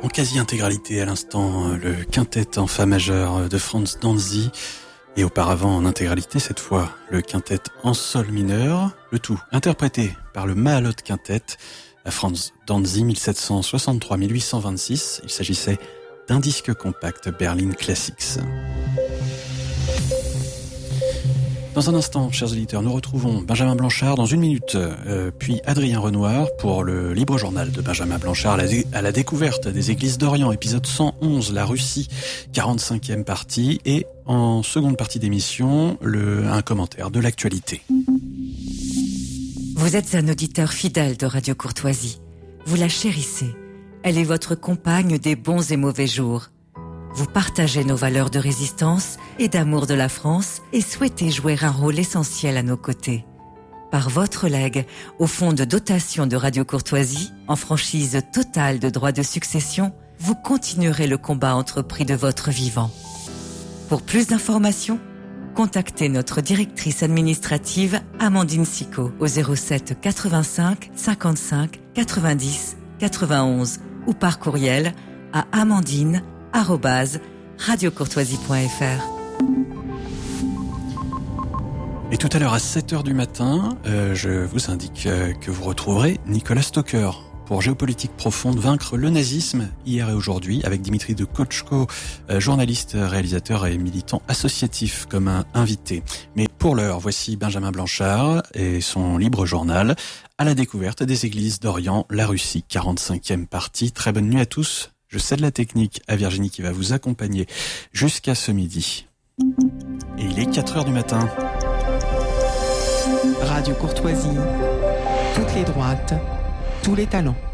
En quasi-intégralité à l'instant, le quintet en fa majeur de Franz Danzy, et auparavant en intégralité cette fois le quintet en sol mineur, le tout interprété par le Mahalote Quintet à Franz Danzy 1763-1826. Il s'agissait d'un disque compact Berlin Classics. Dans un instant, chers auditeurs, nous retrouvons Benjamin Blanchard dans 1 minute, puis Adrien Renoir pour le libre journal de Benjamin Blanchard à la découverte des églises d'Orient, épisode 111, la Russie, 45e partie, et en seconde partie d'émission, un commentaire de l'actualité. Vous êtes un auditeur fidèle de Radio Courtoisie. Vous la chérissez. Elle est votre compagne des bons et mauvais jours. Vous partagez nos valeurs de résistance et d'amour de la France et souhaitez jouer un rôle essentiel à nos côtés. Par votre legs au fonds de dotation de Radio Courtoisie, en franchise totale de droits de succession, vous continuerez le combat entrepris de votre vivant. Pour plus d'informations, contactez notre directrice administrative Amandine Sicot au 07 85 55 90 91 ou par courriel à amandine@radiocourtoisie.fr. Et tout à l'heure à 7h du matin, je vous indique que vous retrouverez Nicolas Stocker pour Géopolitique profonde, vaincre le nazisme hier et aujourd'hui, avec Dimitri de Kochko, journaliste, réalisateur et militant associatif comme un invité. Mais pour l'heure, voici Benjamin Blanchard et son libre journal à la découverte des églises d'Orient, la Russie, 45e partie. Très bonne nuit à tous. Je cède la technique à Virginie qui va vous accompagner jusqu'à ce midi. Et il est 4h du matin. Radio Courtoisie, toutes les droites, tous les talents.